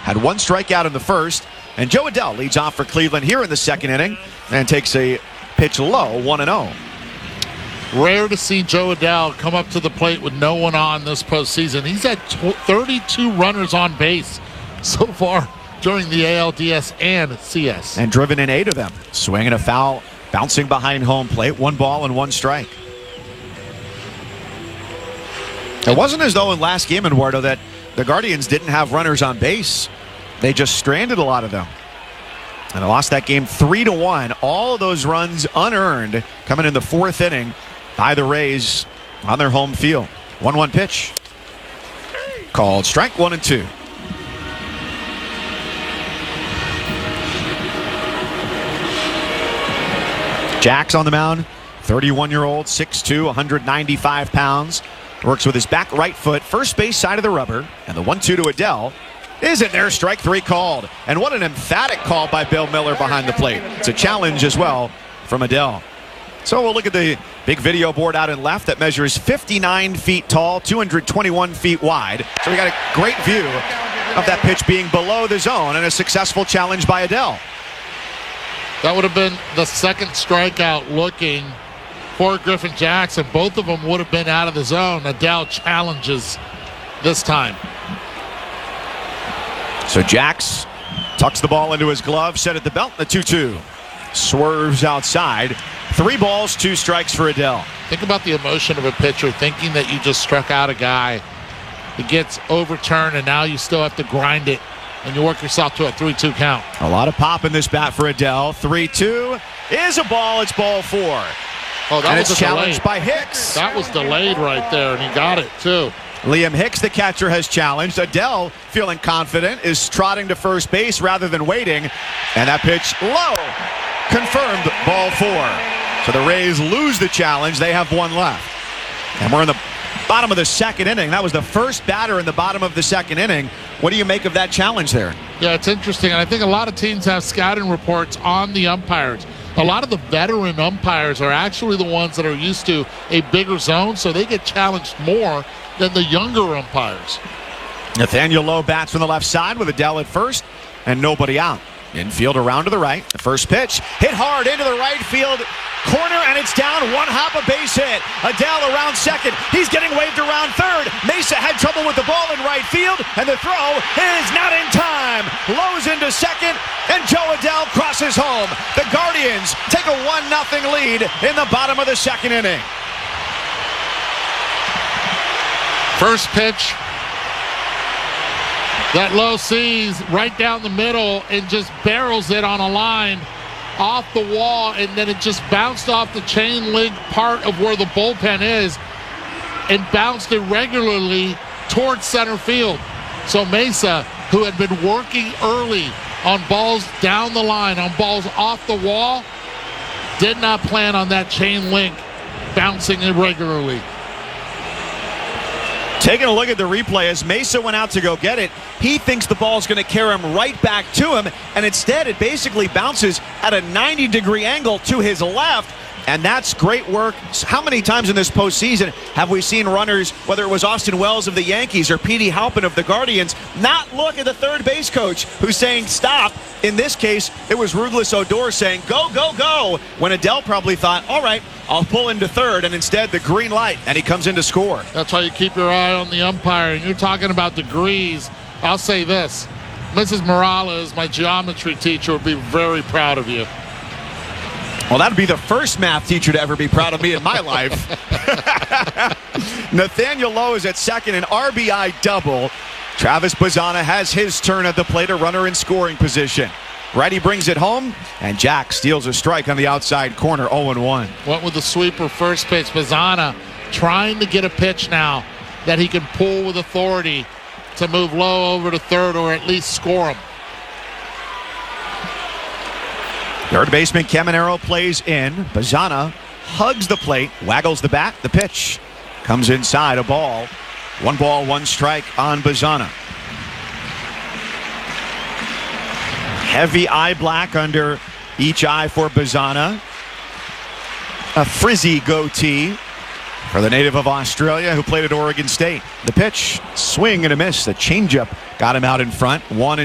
had one strikeout in the first. And Jo Adell leads off for Cleveland here in the second inning and takes a pitch low, 1-0. Rare to see Jo Adell come up to the plate with no one on this postseason. He's had 32 runners on base so far during the ALDS and CS. And driven in 8 of them. Swinging a foul, bouncing behind home plate. 1 ball and 1 strike. It wasn't as though in last game, Eduardo, that the Guardians didn't have runners on base. They just stranded a lot of them. And they lost that game 3-1. All of those runs unearned coming in the 4th inning by the Rays on their home field. 1-1 pitch. Called strike 1-2. Jax on the mound, 31-year-old, 6'2", 195 pounds. Works with his back right foot, first base side of the rubber. And the 1-2 to Adell isn't there. Strike 3 called. And what an emphatic call by Bill Miller behind the plate. It's a challenge as well from Adell. So we'll look at the big video board out in left that measures 59 feet tall, 221 feet wide. So we got a great view of that pitch being below the zone and a successful challenge by Adell. That would have been the second strikeout looking for Griffin Jackson. Both of them would have been out of the zone. Adell challenges this time. So Jax tucks the ball into his glove, set at the belt, the 2-2. Swerves outside. 3 balls, 2 strikes for Adell. Think about the emotion of a pitcher thinking that you just struck out a guy. It gets overturned, and now you still have to grind it, and you work yourself to a 3-2 count. A lot of pop in this bat for Adell. 3-2 is a ball. It's ball 4. Oh, that was challenged by Hicks. That was delayed right there, and he got it, too. Liam Hicks, the catcher, has challenged. Adell, feeling confident, is trotting to first base rather than waiting. And that pitch low. Confirmed, ball 4. So the Rays lose the challenge. They have 1 left. And we're in the bottom of the second inning. That was the first batter in the bottom of the second inning. What do you make of that challenge there? Yeah, it's interesting. And I think a lot of teams have scouting reports on the umpires. A lot of the veteran umpires are actually the ones that are used to a bigger zone, so they get challenged more than the younger umpires. Nathaniel Lowe bats from the left side with Adell at first and nobody out. Infield around to the right. The first pitch hit hard into the right field corner, and it's down. 1 hop, a base hit. Adell around second. He's getting waved around third. Mesa had trouble with the ball in right field, and the throw is not in time. Lowe's into second, and Jo Adell crosses home. The Guardians take a 1-0 lead in the bottom of the second inning. First pitch that Lowe sees right down the middle and just barrels it on a line off the wall, and then it just bounced off the chain link part of where the bullpen is and bounced irregularly towards center field. So Mesa, who had been working early on balls down the line, on balls off the wall, did not plan on that chain link bouncing irregularly. Taking a look at the replay as Mesa went out to go get it, he thinks the ball's going to carry him right back to him, and instead it basically bounces at a 90-degree angle to his left, and that's great work. How many times in this postseason have we seen runners, whether it was Austin Wells of the Yankees or Petey Halpin of the Guardians, not look at the third base coach who's saying stop? In this case, it was Ruthless Odor saying go, go, go, when Adell probably thought, all right, I'll pull into third, and instead the green light, and he comes in to score. That's how you keep your eye on the umpire. And you're talking about degrees. I'll say this. Mrs. Morales, my geometry teacher, would be very proud of you. Well, that would be the first math teacher to ever be proud of me in my life. Nathaniel Lowe is at second, an RBI double. Travis Bazzana has his turn at the plate, a runner in scoring position. Righty brings it home, and Jack steals a strike on the outside corner, 0-1. Went with the sweeper first pitch. Bazzana trying to get a pitch now that he can pull with authority to move Lowe over to third or at least score him. Third baseman Caminero plays in. Bazzana hugs the plate, waggles the bat. The pitch comes inside, a ball. 1 ball, 1 strike on Bazzana. Heavy eye black under each eye for Bazzana. A frizzy goatee for the native of Australia who played at Oregon State. The pitch, swing and a miss. The changeup got him out in front. 1-2.